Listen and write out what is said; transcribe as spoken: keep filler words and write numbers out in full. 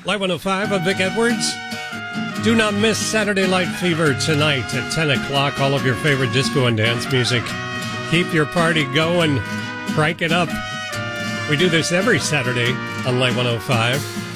Light one oh five, I'm Vic Edwards. Do not miss Saturday Night Fever tonight at ten o'clock. All of your favorite disco and dance music. Keep your party going. Crank it up. We do this every Saturday on Light one oh five.